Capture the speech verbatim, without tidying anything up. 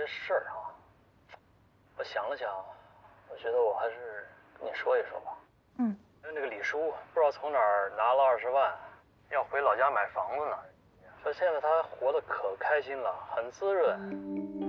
些事儿啊，我想了想，我觉得我还是跟你说一说吧。 嗯， 那个李叔不知道从哪儿拿了二十万，要回老家买房子呢。说现在他活得可开心了，很滋润。